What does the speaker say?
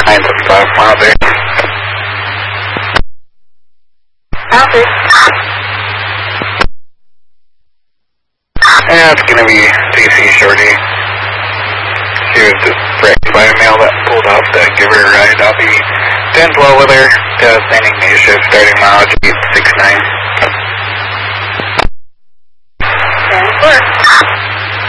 975 Mother. Copy. Yeah, it's gonna be TC Shorty. She was just wrecked by a male that pulled off to give her a ride. I'll be 10-12 with her. Standing day shift starting mileage 869.